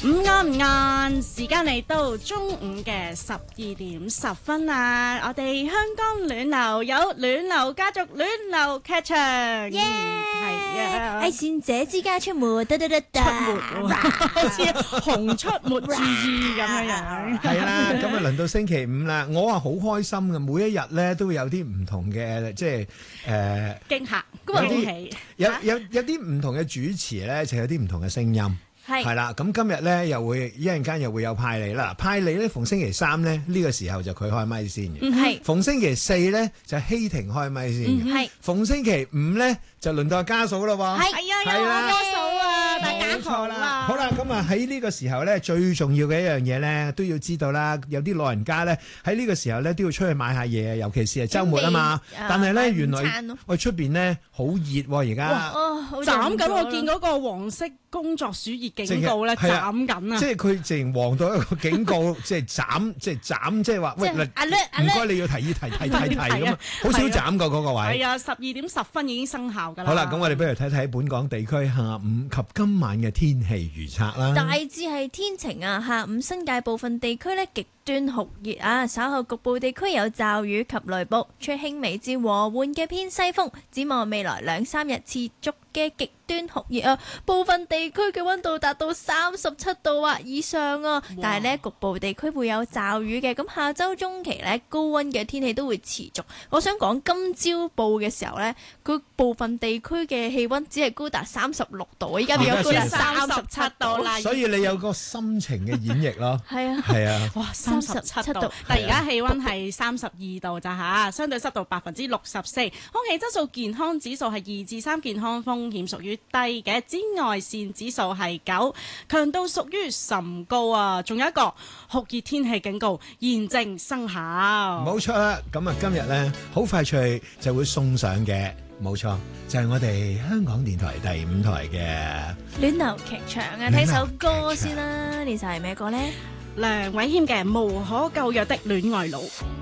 唔晏，時間嚟到中午嘅12:10啊！我哋香港暖流有暖流家族暖流劇場，係啊！ 善者之家出沒，出沒， 好似熊出沒注意咁樣。 係啦，咁啊輪到星期五啦，我好開心嘅，每一日咧都會有啲唔同嘅，即係驚嚇，驚喜， 有啲唔同嘅主持咧，就有啲唔同嘅聲音。係啦，咁今日咧又會一陣間又會有派利啦。派利咧逢星期三咧呢個時候就佢開咪先嘅， 係逢星期四咧就希婷開咪先嘅，係逢星期五咧就輪到阿家嫂啦喎。 係啊，有阿家嫂啊，大家好啦。 好啦，咁啊喺呢個時候咧最重要嘅一樣嘢咧都要知道啦，有啲老人家咧喺呢個時候咧都要出去買下嘢，尤其是係週末啊嘛。但係咧原來喂出邊咧好熱喎而家， 斬緊我見嗰個黃色工作暑熱警告咧斬緊啊！ 即係佢直情黃到一個警告，即係斬，即係話喂，唔該你要提議提咁啊！好少斬過嗰個位。 係啊，12:10已經生效㗎啦。 好啦，咁我哋不如睇睇本港地區下午及今晚嘅天氣預測啦。 大致係天晴啊，下午新界部分地區呢極端酷熱啊，稍後局部地區有驟雨及雷暴，吹輕微至和緩嘅偏西風。展望未來2-3日持續嘅極端酷熱啊，部分地區嘅溫度達到37度或以上啊，但係呢局部地區會有驟雨嘅。咁下周中期呢高溫嘅天氣都會持續。我想講今朝報嘅時候呢，佢部分地區嘅氣溫只係高達36度，依家變咗高達37度啦。 所以你有個心情嘅演繹咯。 係啊， 係啊， 哇，37度，但係而家氣溫係32度咋嚇，相對濕度64%，空氣質素健康指數係2至3，健康風險屬於低嘅，紫外線指數係9，強度屬於甚高啊！仲有一個酷熱天氣警告現正生效。 冇錯啦，咁啊今日咧好快脆就會送上嘅，冇錯就係我哋香港電台第5台嘅暖流劇場啊！睇首歌先啦，呢首係咩歌呢？ 梁偉謙嘅《無可救藥的戀愛腦》。